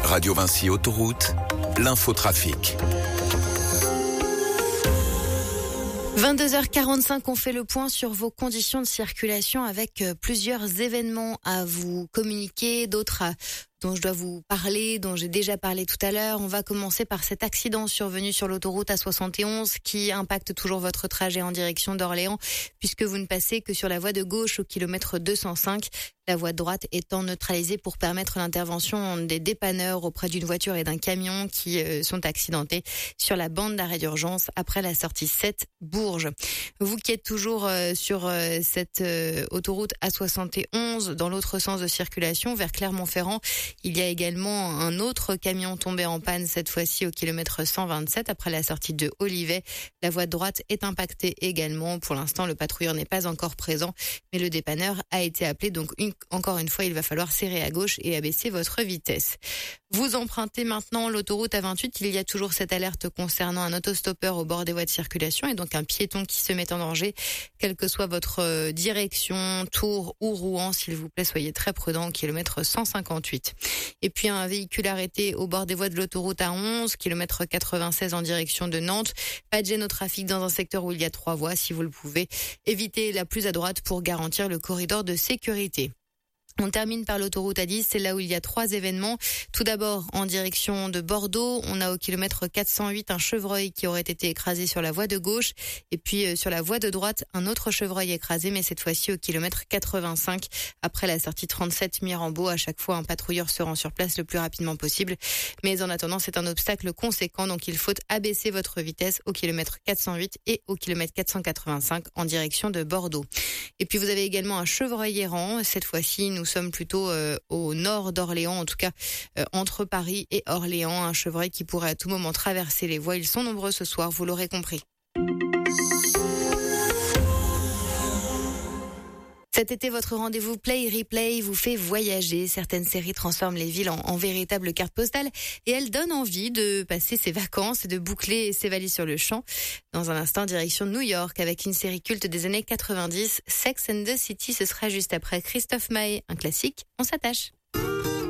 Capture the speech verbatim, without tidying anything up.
Radio Vinci Autoroute, l'infotrafic. vingt-deux heures quarante-cinq, on fait le point sur vos conditions de circulation avec plusieurs événements à vous communiquer, d'autres à dont je dois vous parler, dont j'ai déjà parlé tout à l'heure. On va commencer par cet accident survenu sur l'autoroute A soixante et onze qui impacte toujours votre trajet en direction d'Orléans puisque vous ne passez que sur la voie de gauche au kilomètre deux cent cinq. La voie de droite étant neutralisée pour permettre l'intervention des dépanneurs auprès d'une voiture et d'un camion qui sont accidentés sur la bande d'arrêt d'urgence après la sortie sept Bourges. Vous qui êtes toujours sur cette autoroute A soixante et onze dans l'autre sens de circulation vers Clermont-Ferrand, il y a également un autre camion tombé en panne, cette fois-ci au kilomètre cent vingt-sept après la sortie de Olivet. La voie de droite est impactée également. Pour l'instant, le patrouilleur n'est pas encore présent, mais le dépanneur a été appelé. Donc, une, encore une fois, il va falloir serrer à gauche et abaisser votre vitesse. Vous empruntez maintenant l'autoroute A vingt-huit. Il y a toujours cette alerte concernant un autostoppeur au bord des voies de circulation et donc un piéton qui se met en danger. Quelle que soit votre direction, Tours ou Rouen, s'il vous plaît, soyez très prudent au kilomètre cent cinquante-huit. Et puis un véhicule arrêté au bord des voies de l'autoroute A onze, kilomètre quatre-vingt-seize en direction de Nantes. Pas de gêne au trafic dans un secteur où il y a trois voies, si vous le pouvez. Évitez la plus à droite pour garantir le corridor de sécurité. On termine par l'autoroute A dix, c'est là où il y a trois événements. Tout d'abord, en direction de Bordeaux, on a au kilomètre quatre cent huit un chevreuil qui aurait été écrasé sur la voie de gauche. Et puis euh, sur la voie de droite, un autre chevreuil écrasé, mais cette fois-ci au kilomètre quatre-vingt-cinq. Après la sortie trente-sept Mirambeau, à chaque fois un patrouilleur se rend sur place le plus rapidement possible. Mais en attendant, c'est un obstacle conséquent, donc il faut abaisser votre vitesse au kilomètre quatre cent huit et au kilomètre quatre cent quatre-vingt-cinq en direction de Bordeaux. Et puis vous avez également un chevreuil errant. Cette fois-ci, nous sommes plutôt euh, au nord d'Orléans, en tout cas euh, entre Paris et Orléans. Un chevreuil qui pourrait à tout moment traverser les voies. Ils sont nombreux ce soir, vous l'aurez compris. Cet été, votre rendez-vous Play Replay vous fait voyager. Certaines séries transforment les villes en, en véritables cartes postales et elles donnent envie de passer ses vacances et de boucler ses valises sur le champ. Dans un instant, direction New York avec une série culte des années quatre-vingt-dix, Sex and the City. Ce sera juste après Christophe Maé, un classique. On s'attache.